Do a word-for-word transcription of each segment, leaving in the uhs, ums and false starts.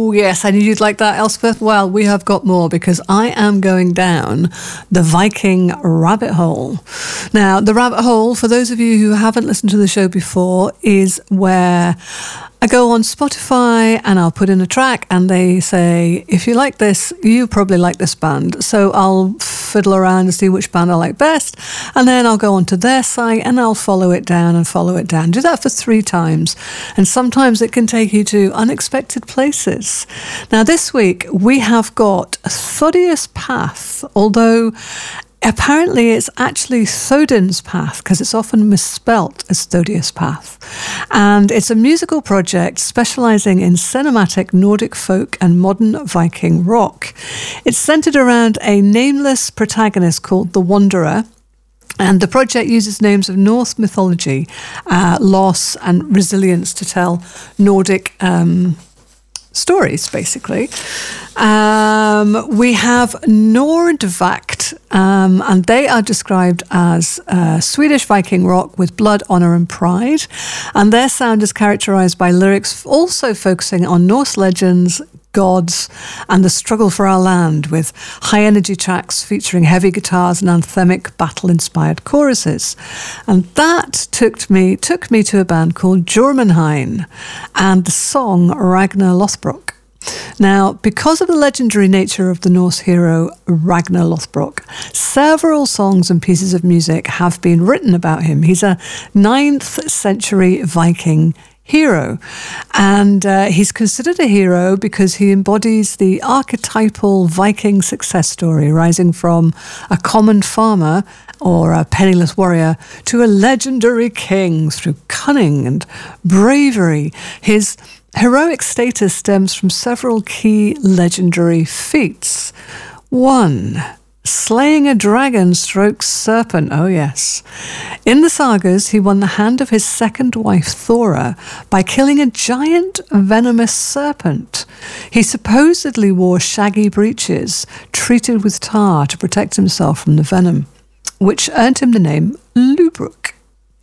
Oh, yes, I knew you'd like that, Elspeth. Well, we have got more because I am going down the Viking rabbit hole. Now, the rabbit hole, for those of you who haven't listened to the show before, is where I go on Spotify and I'll put in a track and they say, if you like this, you probably like this band. So I'll fiddle around and see which band I like best. And then I'll go onto their site and I'll follow it down and follow it down. Do that for three times. And sometimes it can take you to unexpected places. Now, this week we have got Thaddeus Path, although apparently it's actually Thodin's Path because it's often misspelt as Thaddeus Path. And it's a musical project specialising in cinematic Nordic folk and modern Viking rock. It's centred around a nameless protagonist called the Wanderer. And the project uses names of Norse mythology, uh, loss and resilience to tell Nordic um stories, basically. Um, we have Nordvakt, um, and they are described as uh, Swedish Viking rock with blood, honour and pride. And their sound is characterised by lyrics also focusing on Norse legends, gods, and the struggle for our land, with high-energy tracks featuring heavy guitars and anthemic battle-inspired choruses. And that took me took me to a band called Jormunheim and the song Ragnar Lothbrok. Now, because of the legendary nature of the Norse hero Ragnar Lothbrok, several songs and pieces of music have been written about him. He's a ninth century Viking hero, and uh, he's considered a hero because he embodies the archetypal Viking success story, rising from a common farmer or a penniless warrior to a legendary king through cunning and bravery. His heroic status stems from several key legendary feats. One, slaying a dragon stroke serpent. Oh, yes. In the sagas, he won the hand of his second wife, Thora, by killing a giant venomous serpent. He supposedly wore shaggy breeches, treated with tar to protect himself from the venom, which earned him the name Lubruk.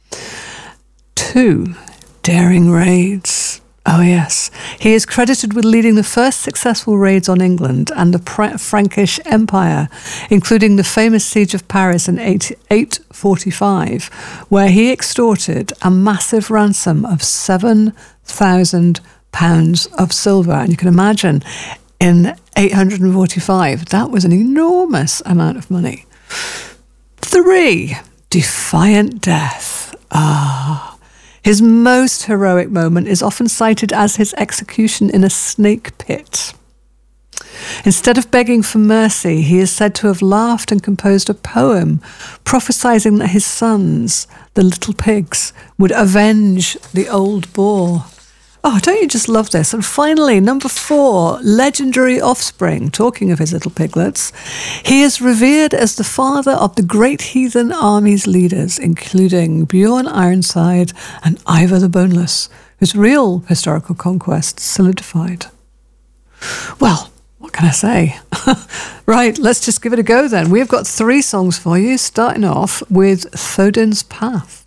Two, daring raids. Oh, yes. He is credited with leading the first successful raids on England and the Pr- Frankish Empire, including the famous Siege of Paris in eight forty-five, where he extorted a massive ransom of seven thousand pounds of silver. And you can imagine, in eight forty-five, that was an enormous amount of money. Three, defiant death. Ah. His most heroic moment is often cited as his execution in a snake pit. Instead of begging for mercy, he is said to have laughed and composed a poem prophesying that his sons, the little pigs, would avenge the old boar. Oh, don't you just love this? And finally, number four, legendary offspring. Talking of his little piglets, he is revered as the father of the great heathen army's leaders, including Bjorn Ironside and Ivar the Boneless, whose real historical conquests solidified. Well, what can I say? Right, let's just give it a go then. We've got three songs for you, starting off with Thodin's Path.